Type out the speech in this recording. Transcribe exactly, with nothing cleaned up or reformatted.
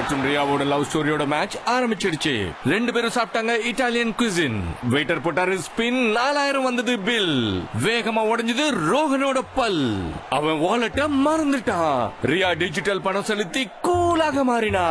மற்றும் ரியாவோட love ஸ்டோரியோட match ஆரம்பிச்சிடுச்சு. ரெண்டு பேரும் சாப்பிட்டாங்க இட்டாலியன் குசின். வெயிட்டர் போட்டாரு ஸ்பின். நாலாயிரம் வந்தது பில். வேகமா உடைஞ்சது ரோஹனோட பல். அவன் வாலெட்ட மறந்துட்டான். ரியா டிஜிட்டல் பணம் செலுத்தி கூலாக மாறினா.